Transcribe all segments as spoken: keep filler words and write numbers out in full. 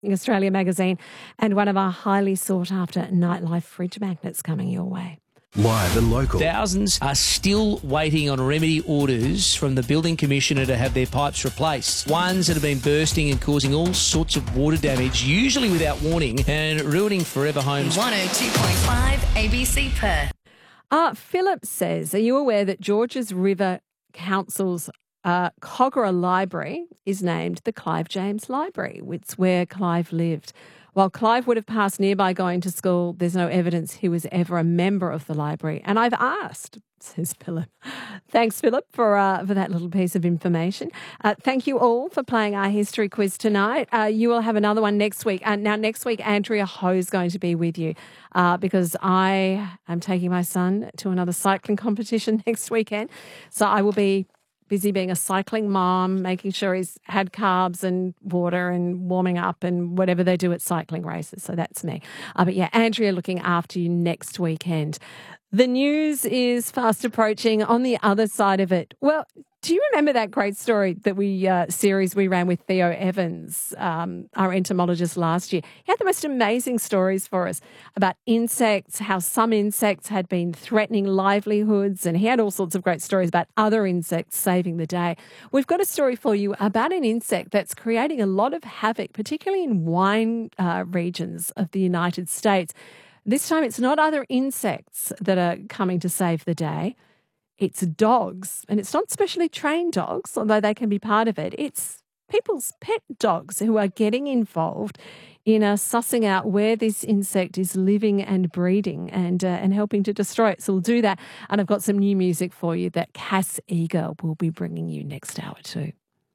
Australia magazine, and one of our highly sought-after nightlife fridge magnets coming your way. Live and local. Thousands are still waiting on remedy orders from the Building Commissioner to have their pipes replaced. Ones that have been bursting and causing all sorts of water damage, usually without warning, and ruining forever homes. one oh two point five A B C Perth. Uh, Philip says, are you aware that Georges River Council's uh, Kogarah Library is named the Clive James Library? It's where Clive lived. While Clive would have passed nearby going to school, there's no evidence he was ever a member of the library. And I've asked, says Philip. Thanks, Philip, for uh, for that little piece of information. Uh, thank you all for playing our history quiz tonight. Uh, you will have another one next week. And uh, now next week, Andrea Ho is going to be with you uh, because I am taking my son to another cycling competition next weekend. So I will be busy being a cycling mom, making sure he's had carbs and water and warming up and whatever they do at cycling races. So that's me. Uh, but yeah, Andrea looking after you next weekend. The news is fast approaching. On the other side of it, well, do you remember that great story that we uh, series we ran with Theo Evans, um, our entomologist last year? He had the most amazing stories for us about insects, how some insects had been threatening livelihoods, and he had all sorts of great stories about other insects saving the day. We've got a story for you about an insect that's creating a lot of havoc, particularly in wine uh, regions of the United States. This time it's not other insects that are coming to save the day. It's dogs, and it's not specially trained dogs, although they can be part of it. It's people's pet dogs who are getting involved in uh, sussing out where this insect is living and breeding and uh, and helping to destroy it. So we'll do that. And I've got some new music for you that Cass Eager will be bringing you next hour too.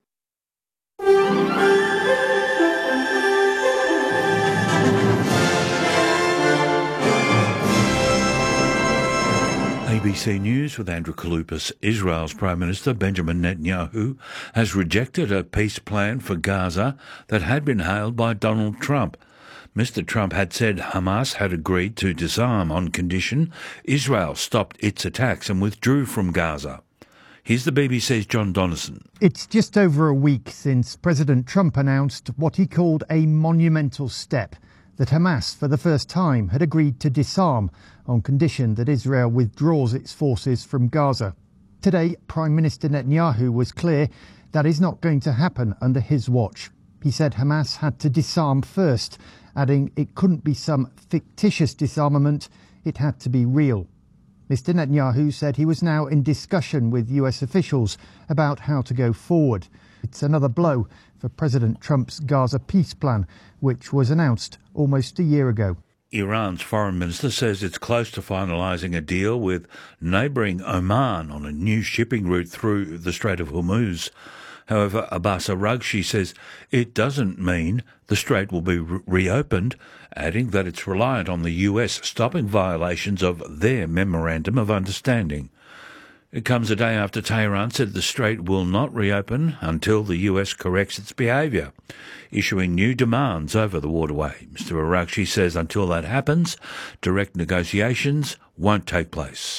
A B C News with Andrew Kaloupas. Israel's Prime Minister Benjamin Netanyahu has rejected a peace plan for Gaza that had been hailed by Donald Trump. Mister Trump had said Hamas had agreed to disarm on condition Israel stopped its attacks and withdrew from Gaza. Here's the B B C's John Donnison. It's just over a week since President Trump announced what he called a monumental step, that Hamas, for the first time, had agreed to disarm on condition that Israel withdraws its forces from Gaza. Today, Prime Minister Netanyahu was clear that is not going to happen under his watch. He said Hamas had to disarm first, adding it couldn't be some fictitious disarmament, it had to be real. Mister Netanyahu said he was now in discussion with U S officials about how to go forward. It's another blow for President Trump's Gaza peace plan, which was announced almost a year ago. Iran's foreign minister says it's close to finalising a deal with neighbouring Oman on a new shipping route through the Strait of Hormuz. However, Abbas Araghchi says it doesn't mean the strait will be re- reopened, adding that it's reliant on the U S stopping violations of their Memorandum of Understanding. It comes a day after Tehran said the strait will not reopen until the U S corrects its behaviour, issuing new demands over the waterway. Mister Araghchi says until that happens, direct negotiations won't take place.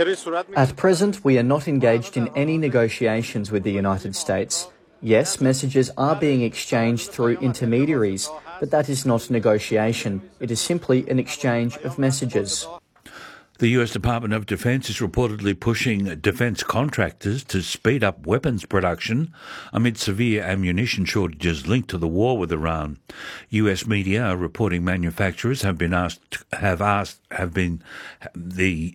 At present, we are not engaged in any negotiations with the United States. Yes, messages are being exchanged through intermediaries, but that is not negotiation. It is simply an exchange of messages. The U S Department of Defense is reportedly pushing defense contractors to speed up weapons production amid severe ammunition shortages linked to the war with Iran. U S media are reporting manufacturers have been asked, have asked, have been, the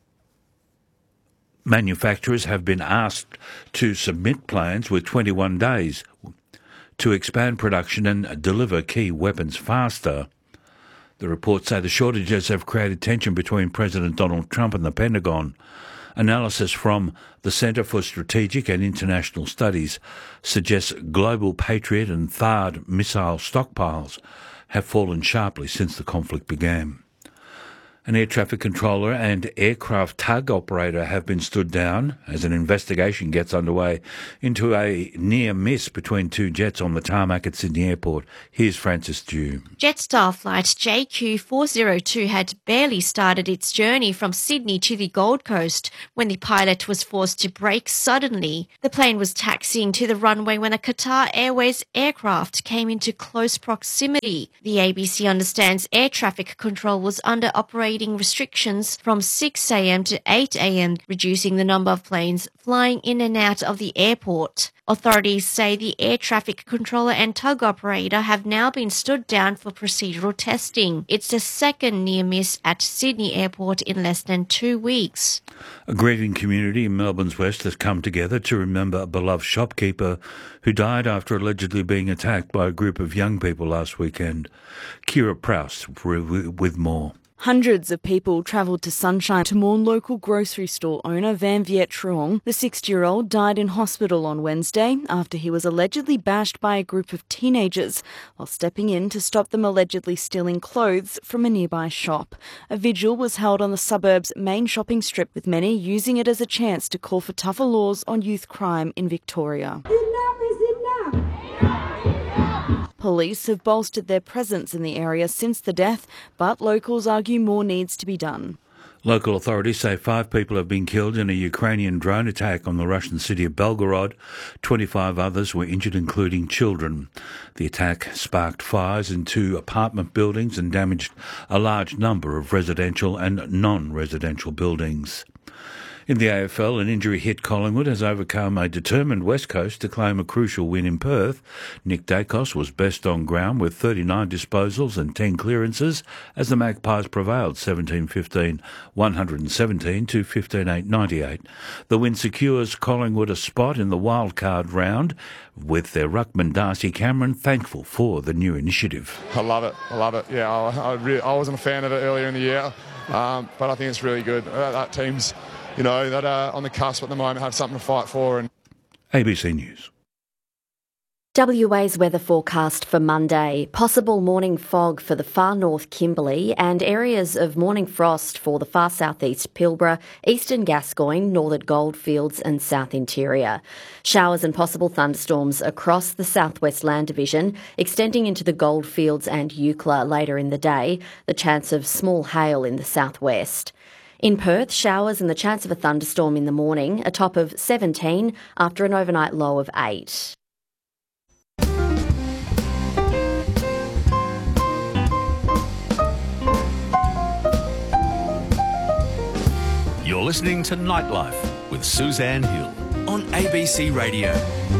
manufacturers have been asked to submit plans with twenty-one days to expand production and deliver key weapons faster. The reports say the shortages have created tension between President Donald Trump and the Pentagon. Analysis from the Centre for Strategic and International Studies suggests global Patriot and THAAD missile stockpiles have fallen sharply since the conflict began. An air traffic controller and aircraft tug operator have been stood down as an investigation gets underway into a near miss between two jets on the tarmac at Sydney Airport. Here's Francis Dew. Jetstar flight J Q four oh two had barely started its journey from Sydney to the Gold Coast when the pilot was forced to brake suddenly. The plane was taxiing to the runway when a Qatar Airways aircraft came into close proximity. The A B C understands air traffic control was under operating restrictions from six a.m. to eight a.m., reducing the number of planes flying in and out of the airport. Authorities say the air traffic controller and tug operator have now been stood down for procedural testing. It's the second near miss at Sydney Airport in less than two weeks. A grieving community in Melbourne's west has come together to remember a beloved shopkeeper who died after allegedly being attacked by a group of young people last weekend. Kira Prowse with more. Hundreds of people travelled to Sunshine to mourn local grocery store owner Van Viet Truong. The sixty-year-old died in hospital on Wednesday after he was allegedly bashed by a group of teenagers while stepping in to stop them allegedly stealing clothes from a nearby shop. A vigil was held on the suburb's main shopping strip, with many using it as a chance to call for tougher laws on youth crime in Victoria. Enough is enough! Police have bolstered their presence in the area since the death, but locals argue more needs to be done. Local authorities say five people have been killed in a Ukrainian drone attack on the Russian city of Belgorod. twenty-five others were injured, including children. The attack sparked fires in two apartment buildings and damaged a large number of residential and non-residential buildings. In the A F L, an injury hit Collingwood has overcome a determined West Coast to claim a crucial win in Perth. Nick Dacos was best on ground with thirty-nine disposals and ten clearances as the Magpies prevailed seventeen fifteen, one seventeen to fifteen eight ninety-eight. The win secures Collingwood a spot in the wildcard round, with their ruckman Darcy Cameron thankful for the new initiative. I love it. I love it. Yeah, I, I, really, I wasn't a fan of it earlier in the year, um, but I think it's really good. Uh, that team's You know, that uh, on the cusp at the moment have something to fight for. And A B C News. W A's weather forecast for Monday. Possible morning fog for the far north Kimberley and areas of morning frost for the far southeast Pilbara, eastern Gascoyne, northern Goldfields and south interior. Showers and possible thunderstorms across the southwest land division, extending into the Goldfields and Eucla later in the day. The chance of small hail in the southwest. In Perth, showers and the chance of a thunderstorm in the morning, a top of seventeen after an overnight low of eight. You're listening to Nightlife with Suzanne Hill on A B C Radio.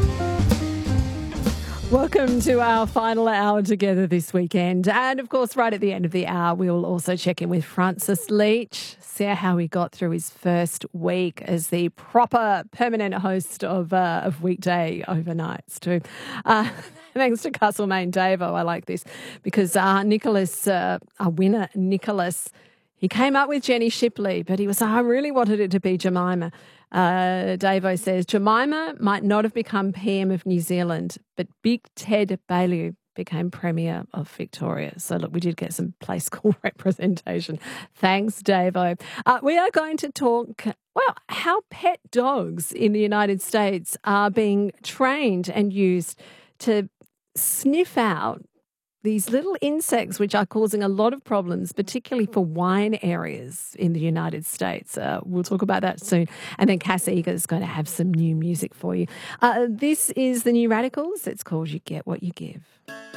Welcome to our final hour together this weekend. And of course, right at the end of the hour, we will also check in with Francis Leach, see how he got through his first week as the proper permanent host of uh, of weekday overnights too. Uh, thanks to Castlemaine Davo. I like this because uh, Nicholas, uh, our winner, Nicholas, he came up with Jenny Shipley, but he was, I really wanted it to be Jemima. Uh, Davo says, Jemima might not have become P M of New Zealand, but Big Ted Baillieu became Premier of Victoria. So, look, we did get some play school representation. Thanks, Davo. Uh, we are going to talk, well, how pet dogs in the United States are being trained and used to sniff out these little insects which are causing a lot of problems, particularly for wine areas in the United States. Uh, we'll talk about that soon. And then Cass Eager is going to have some new music for you. Uh, this is the New Radicals. It's called You Get What You Give.